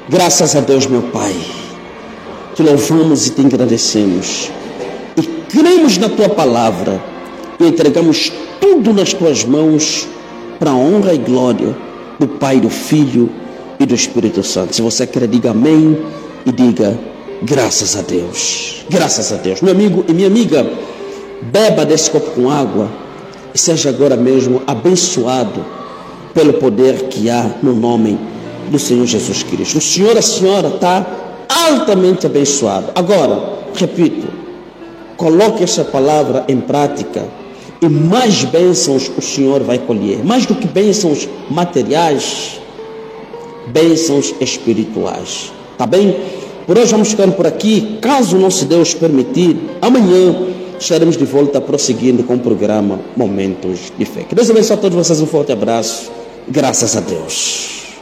Graças a Deus, meu Pai, te louvamos e te agradecemos e cremos na tua palavra e entregamos tudo nas tuas mãos para a honra e glória do Pai, do Filho e do Espírito Santo. Se você quer, diga amém e diga graças a Deus. Graças a Deus. Meu amigo e minha amiga, beba desse copo com água e seja agora mesmo abençoado pelo poder que há no nome do Senhor Jesus Cristo. O senhor, a senhora está altamente abençoado. Agora, repito, coloque essa palavra em prática e mais bênçãos o Senhor vai colher. Mais do que bênçãos materiais, bênçãos espirituais. Tá bem? Por hoje vamos ficando por aqui. Caso nosso Deus permitir, amanhã estaremos de volta prosseguindo com o programa Momentos de Fé. Que Deus abençoe a todos vocês. Um forte abraço. Graças a Deus.